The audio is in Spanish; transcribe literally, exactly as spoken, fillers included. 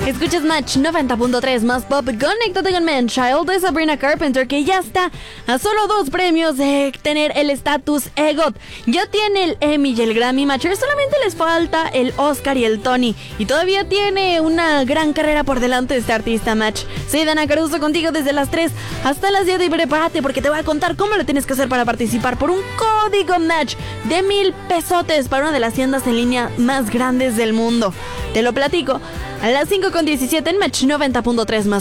Escuchas Match noventa punto tres más pop. Conéctate con Man Child de Sabrina Carpenter, que ya está a solo dos premios de tener el estatus EGOT. Ya tiene el Emmy y el Grammy. Matcher, solamente les falta el Oscar y el Tony, y todavía tiene una gran carrera por delante de este artista. Match, soy Dana Caruso, contigo desde las tres hasta las diez, y prepárate porque te voy a contar cómo lo tienes que hacer para participar por un código Match de mil pesotes para una de las tiendas en línea más grandes del mundo. Te lo platico a las cinco con diecisiete en Match noventa punto tres más